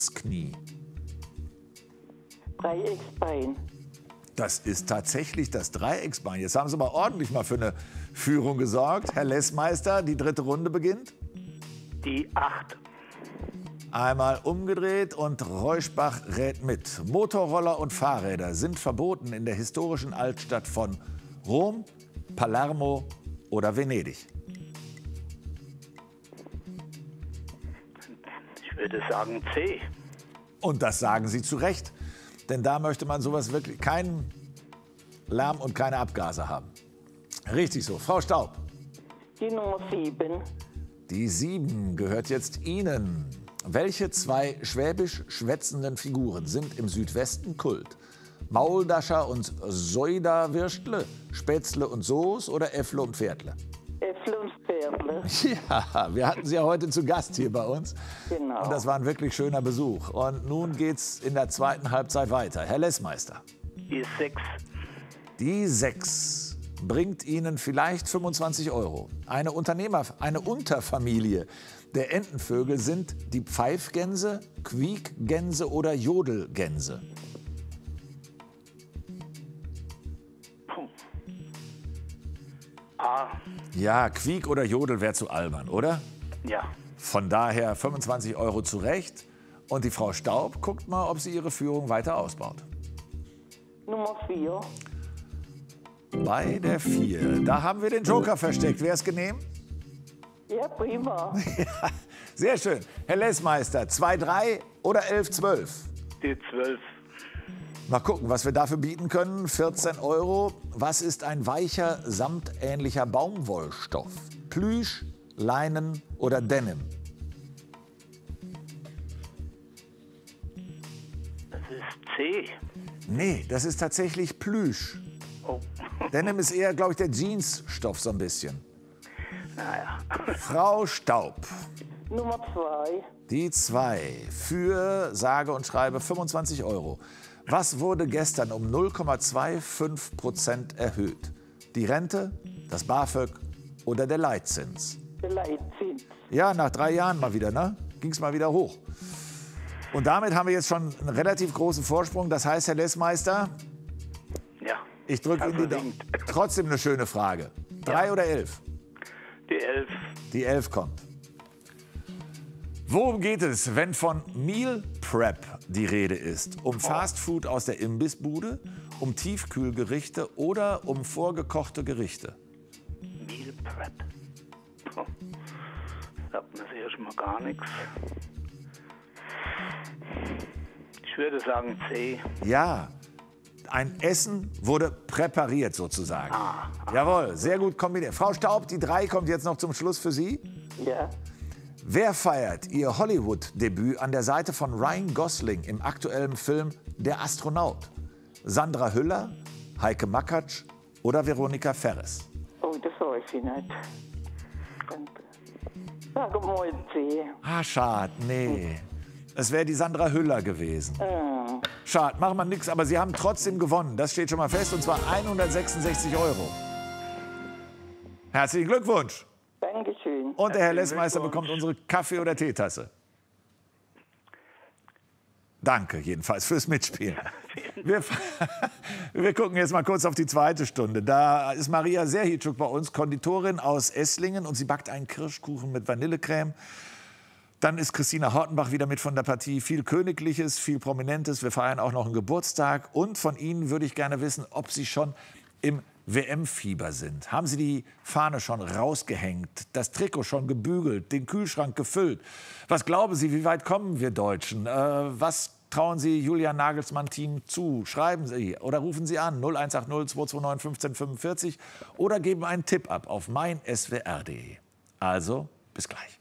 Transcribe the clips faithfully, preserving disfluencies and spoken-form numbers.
Knie? Dreiecksbein. Das ist tatsächlich das Dreiecksbein. Jetzt haben Sie aber ordentlich mal für eine Führung gesorgt. Herr Lessmeister, die dritte Runde beginnt. Die acht. Einmal umgedreht und Reuschbach rät mit. Motorroller und Fahrräder sind verboten in der historischen Altstadt von Rom, Palermo oder Venedig. Ich würde sagen C. Und das sagen Sie zu Recht. Denn da möchte man sowas wirklich, keinen Lärm und keine Abgase haben. Richtig so. Frau Staub. Die Nummer sieben. Die sieben gehört jetzt Ihnen. Welche zwei schwäbisch schwätzenden Figuren sind im Südwesten Kult? Mauldascher und Soida-Würstle, Spätzle und Soße oder Äffle und Pferdle? Äffle und Pferdle. Ja, wir hatten Sie ja heute zu Gast hier bei uns. Genau. Und das war ein wirklich schöner Besuch. Und nun geht's in der zweiten Halbzeit weiter. Herr Lessmeister. Die sechs. Die sechs bringt Ihnen vielleicht fünfundzwanzig Euro. Eine Unternehmer, eine Unterfamilie der Entenvögel sind die Pfeifgänse, Quiekgänse oder Jodelgänse. Puh. A. Ja, Quiek oder Jodel wäre zu albern, oder? Ja. Von daher fünfundzwanzig Euro zurecht. Und die Frau Staub guckt mal, ob sie ihre Führung weiter ausbaut. Nummer vier. Bei der vier. Da haben wir den Joker versteckt. Wäre es genehm? Ja, prima. Ja, sehr schön. Herr Lessmeister, zwei drei oder elf zwölf? Die zwölf. Mal gucken, was wir dafür bieten können. vierzehn Euro. Was ist ein weicher, samtähnlicher Baumwollstoff? Plüsch, Leinen oder Denim? Das ist C. Nee, das ist tatsächlich Plüsch. Oh. Denim ist eher, glaube ich, der Jeansstoff so ein bisschen. Naja. Frau Staub. Nummer zwei. Die zwei für sage und schreibe fünfundzwanzig Euro. Was wurde gestern um null Komma fünfundzwanzig Prozent erhöht? Die Rente, das BAföG oder der Leitzins? Der Leitzins. Ja, nach drei Jahren mal wieder, ne? Ging es mal wieder hoch. Und damit haben wir jetzt schon einen relativ großen Vorsprung. Das heißt, Herr Lessmeister, Ja. ich drücke Ihnen die Daumen. Trotzdem eine schöne Frage. Drei Ja. oder elf? Die elf. Die elf kommt. Worum geht es, wenn von Meal Prep die Rede ist? Um Fastfood aus der Imbissbude, um Tiefkühlgerichte oder um vorgekochte Gerichte? Meal Prep. Puh. Sagt man sich erstmal gar nichts. Ich würde sagen C. Ja, ein Essen wurde präpariert sozusagen. Jawohl, sehr gut kombiniert. Frau Staub, die drei kommt jetzt noch zum Schluss für Sie. Ja. Wer feiert ihr Hollywood-Debüt an der Seite von Ryan Gosling im aktuellen Film Der Astronaut? Sandra Hüller, Heike Makatsch oder Veronika Ferres? Oh, das weiß ich nicht. Sag mal C. Ah, schade, nee. Es wäre die Sandra Hüller gewesen. Ah. Schade, machen wir nichts, aber Sie haben trotzdem gewonnen. Das steht schon mal fest, und zwar hundertsechsundsechzig Euro. Herzlichen Glückwunsch. Dankeschön. Und der Herr Herzlichen Lessmeister Glückwunsch. bekommt unsere Kaffee- oder Teetasse. Danke jedenfalls fürs Mitspielen. Wir, wir gucken jetzt mal kurz auf die zweite Stunde. Da ist Maria Serhitschuk bei uns, Konditorin aus Esslingen, und sie backt einen Kirschkuchen mit Vanillecreme. Dann ist Christina Hortenbach wieder mit von der Partie. Viel Königliches, viel Prominentes. Wir feiern auch noch einen Geburtstag. Und von Ihnen würde ich gerne wissen, ob Sie schon im W M-Fieber sind. Haben Sie die Fahne schon rausgehängt, das Trikot schon gebügelt, den Kühlschrank gefüllt? Was glauben Sie, wie weit kommen wir Deutschen? Äh, was trauen Sie Julian Nagelsmann-Team zu? Schreiben Sie oder rufen Sie an null eins acht null zwei zwei neun eins fünf fünf oder geben einen Tipp ab auf mein S W R punkt de. Also, bis gleich.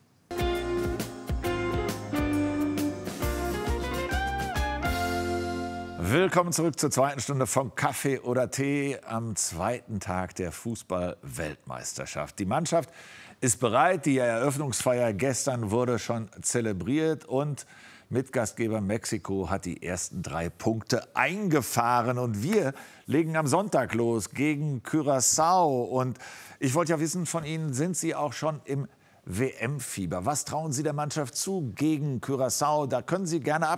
Willkommen zurück zur zweiten Stunde von Kaffee oder Tee am zweiten Tag der Fußball-Weltmeisterschaft. Die Mannschaft ist bereit. Die Eröffnungsfeier gestern wurde schon zelebriert und Mitgastgeber Mexiko hat die ersten drei Punkte eingefahren. Und wir legen am Sonntag los gegen Curaçao. Und ich wollte ja wissen von Ihnen, sind Sie auch schon im W M-Fieber? Was trauen Sie der Mannschaft zu gegen Curaçao? Da können Sie gerne ab